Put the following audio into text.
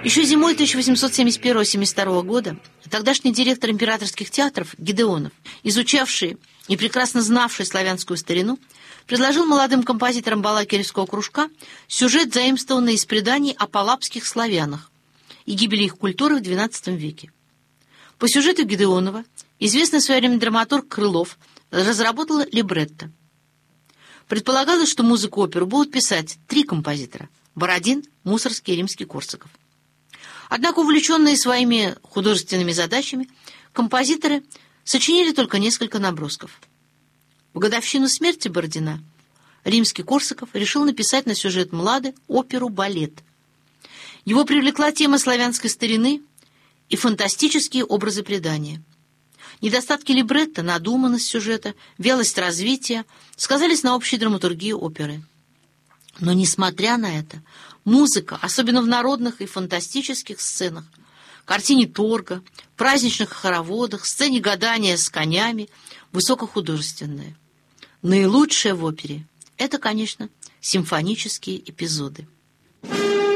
Еще зимой 1871-72 года тогдашний директор императорских театров Гедеонов, изучавший и прекрасно знавший славянскую старину, предложил молодым композиторам Балакиревского кружка сюжет, заимствованный из преданий о палапских славянах и гибели их культуры в XII веке. По сюжету Гедеонова известный в свое время драматург Крылов разработал либретто. Предполагалось, что музыку оперы будут писать 3 композитора – Бородин, Мусоргский и Римский-Корсаков. Однако, увлеченные своими художественными задачами, композиторы сочинили только несколько набросков. В годовщину смерти Бородина Римский-Корсаков решил написать на сюжет «Млады» оперу-балет. Его привлекла тема славянской старины и фантастические образы предания. Недостатки либретто, надуманность сюжета, вялость развития сказались на общей драматургии оперы. Но, несмотря на это, музыка, особенно в народных и фантастических сценах, картине торга, праздничных хороводах, сцене гадания с конями, высокохудожественная. Наилучшее в опере – это, конечно, симфонические эпизоды.